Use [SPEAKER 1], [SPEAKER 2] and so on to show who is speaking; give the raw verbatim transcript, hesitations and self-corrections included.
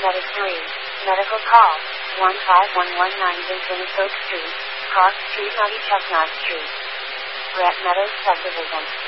[SPEAKER 1] Meta three. Medical call. one five one one nine Vincent Oak Street. Cross Street, ninety Chestnut Street. Brett Meadows Subdivision.